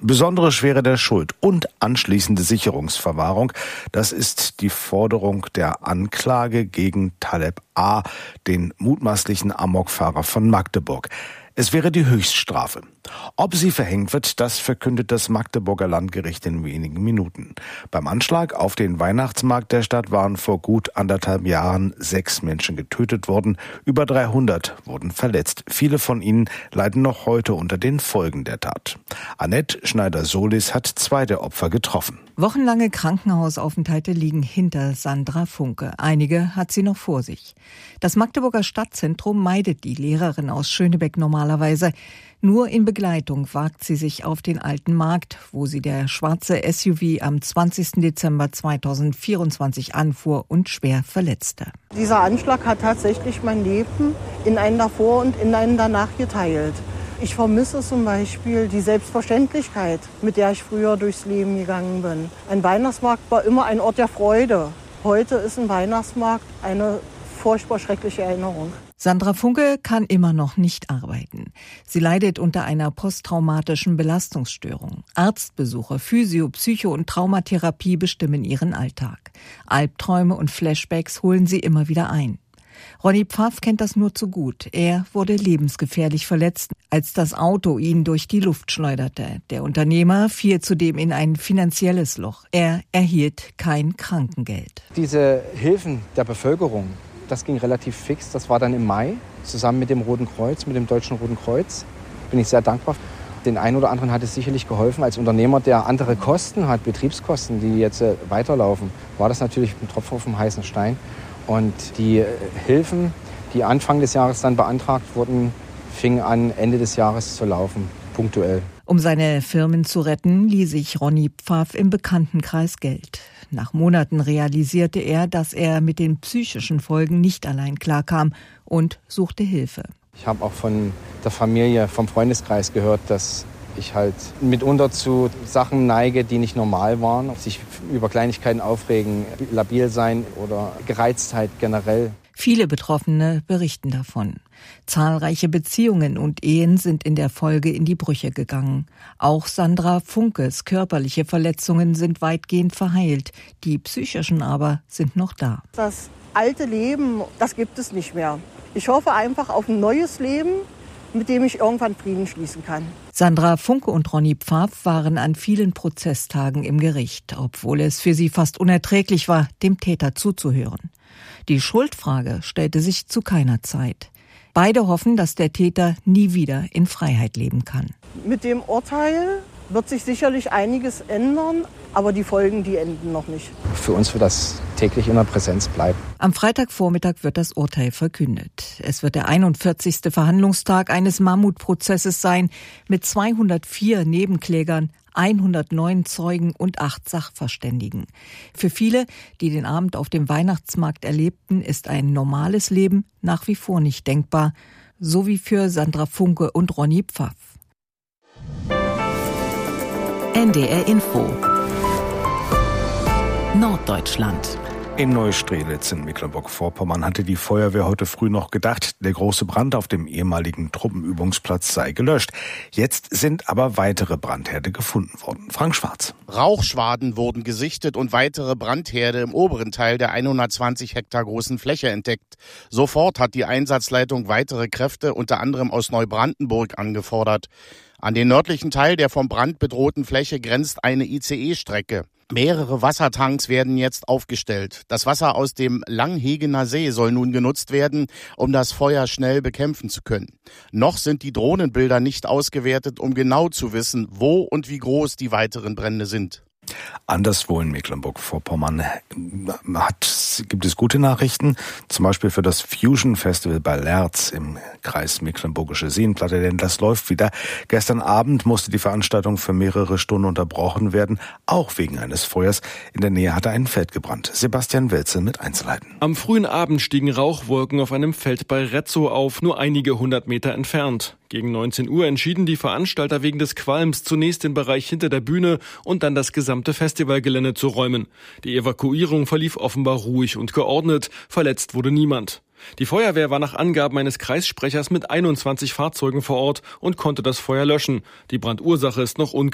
Besondere Schwere der Schuld und anschließende Sicherungsverwahrung, das ist die Forderung der Anklage gegen Taleb A., den mutmaßlichen Amokfahrer von Magdeburg. Es wäre die Höchststrafe. Ob sie verhängt wird, das verkündet das Magdeburger Landgericht in wenigen Minuten. Beim Anschlag auf den Weihnachtsmarkt der Stadt waren vor gut 1,5 Jahren 6 Menschen getötet worden. Über 300 wurden verletzt. Viele von ihnen leiden noch heute unter den Folgen der Tat. Annette Schneider-Solis hat 2 der Opfer getroffen. Wochenlange Krankenhausaufenthalte liegen hinter Sandra Funke. Einige hat sie noch vor sich. Das Magdeburger Stadtzentrum meidet die Lehrerin aus Schönebeck normalerweise. Nur in Begleitung wagt sie sich auf den alten Markt, wo sie der schwarze SUV am 20. Dezember 2024 anfuhr und schwer verletzte. Dieser Anschlag hat tatsächlich mein Leben in einen davor und in einen danach geteilt. Ich vermisse zum Beispiel die Selbstverständlichkeit, mit der ich früher durchs Leben gegangen bin. Ein Weihnachtsmarkt war immer ein Ort der Freude. Heute ist ein Weihnachtsmarkt eine furchtbar schreckliche Erinnerung. Sandra Funke kann immer noch nicht arbeiten. Sie leidet unter einer posttraumatischen Belastungsstörung. Arztbesuche, Physio-, Psycho- und Traumatherapie bestimmen ihren Alltag. Albträume und Flashbacks holen sie immer wieder ein. Ronny Pfaff kennt das nur zu gut. Er wurde lebensgefährlich verletzt, als das Auto ihn durch die Luft schleuderte. Der Unternehmer fiel zudem in ein finanzielles Loch. Er erhielt kein Krankengeld. Diese Hilfen der Bevölkerung, das ging relativ fix. Das war dann im Mai, zusammen mit dem Roten Kreuz, mit dem Deutschen Roten Kreuz. Bin ich sehr dankbar. Den einen oder anderen hat es sicherlich geholfen. Als Unternehmer, der andere Kosten hat, Betriebskosten, die jetzt weiterlaufen, war das natürlich ein Tropfen auf dem heißen Stein. Und die Hilfen, die Anfang des Jahres dann beantragt wurden, fingen an, Ende des Jahres zu laufen, punktuell. Um seine Firmen zu retten, lieh sich Ronny Pfaff im Bekanntenkreis Geld. Nach Monaten realisierte er, dass er mit den psychischen Folgen nicht allein klarkam und suchte Hilfe. Ich habe auch von der Familie, vom Freundeskreis gehört, dass ich halt mitunter zu Sachen neige, die nicht normal waren. Sich über Kleinigkeiten aufregen, labil sein oder Gereiztheit generell. Viele Betroffene berichten davon. Zahlreiche Beziehungen und Ehen sind in der Folge in die Brüche gegangen. Auch Sandra Funkes körperliche Verletzungen sind weitgehend verheilt. Die psychischen aber sind noch da. Das alte Leben, das gibt es nicht mehr. Ich hoffe einfach auf ein neues Leben, mit dem ich irgendwann Frieden schließen kann. Sandra Funke und Ronny Pfaff waren an vielen Prozesstagen im Gericht, obwohl es für sie fast unerträglich war, dem Täter zuzuhören. Die Schuldfrage stellte sich zu keiner Zeit. Beide hoffen, dass der Täter nie wieder in Freiheit leben kann. Mit dem Urteil wird sich sicherlich einiges ändern, aber die Folgen, die enden noch nicht. Für uns wird das täglich in der Präsenz bleiben. Am Freitagvormittag wird das Urteil verkündet. Es wird der 41. Verhandlungstag eines Mammutprozesses sein, mit 204 Nebenklägern, 109 Zeugen und 8 Sachverständigen. Für viele, die den Abend auf dem Weihnachtsmarkt erlebten, ist ein normales Leben nach wie vor nicht denkbar. So wie für Sandra Funke und Ronny Pfaff. NDR Info Norddeutschland. In Neustrelitz in Mecklenburg-Vorpommern hatte die Feuerwehr heute früh noch gedacht, der große Brand auf dem ehemaligen Truppenübungsplatz sei gelöscht. Jetzt sind aber weitere Brandherde gefunden worden. Frank Schwarz. Rauchschwaden wurden gesichtet und weitere Brandherde im oberen Teil der 120 Hektar großen Fläche entdeckt. Sofort hat die Einsatzleitung weitere Kräfte, unter anderem aus Neubrandenburg, angefordert. An den nördlichen Teil der vom Brand bedrohten Fläche grenzt eine ICE-Strecke. Mehrere Wassertanks werden jetzt aufgestellt. Das Wasser aus dem Langhegener See soll nun genutzt werden, um das Feuer schnell bekämpfen zu können. Noch sind die Drohnenbilder nicht ausgewertet, um genau zu wissen, wo und wie groß die weiteren Brände sind. Anderswo in Mecklenburg-Vorpommern gibt es gute Nachrichten, zum Beispiel für das Fusion Festival bei Lerz im Kreis Mecklenburgische Seenplatte, denn das läuft wieder. Gestern Abend musste die Veranstaltung für mehrere Stunden unterbrochen werden, auch wegen eines Feuers. In der Nähe hatte ein Feld gebrannt. Sebastian Welze mit Einzelheiten. Am frühen Abend stiegen Rauchwolken auf einem Feld bei Rezzo auf, nur einige 100 Meter entfernt. Gegen 19 Uhr entschieden die Veranstalter wegen des Qualms zunächst den Bereich hinter der Bühne und dann das gesamte Festivalgelände zu räumen. Die Evakuierung verlief offenbar ruhig und geordnet, verletzt wurde niemand. Die Feuerwehr war nach Angaben eines Kreissprechers mit 21 Fahrzeugen vor Ort und konnte das Feuer löschen. Die Brandursache ist noch unklar.